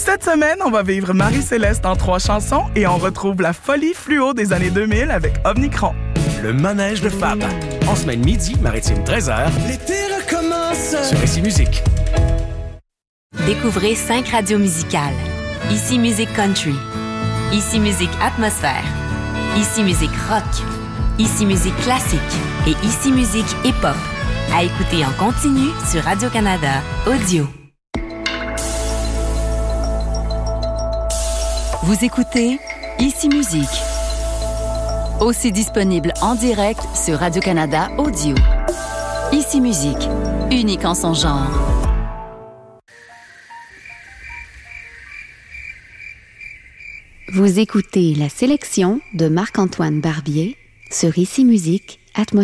Cette semaine, on va vivre Marie-Céleste en 3 chansons et on retrouve la folie fluo des années 2000 avec Omnicron. Le manège de Fab. En semaine midi, maritime 13h. L'été recommence. Sur Ici Musique. Découvrez 5 radios musicales. Ici Musique Country. Ici Musique Atmosphère. Ici Musique Rock. Ici Musique Classique. Et Ici Musique Hip-Hop. À écouter en continu sur Radio-Canada Audio. Vous écoutez Ici Musique. Aussi disponible en direct sur Radio-Canada Audio. Ici Musique, unique en son genre. Vous écoutez la sélection de Marc-Antoine Barbier sur Ici Musique Atmosphère.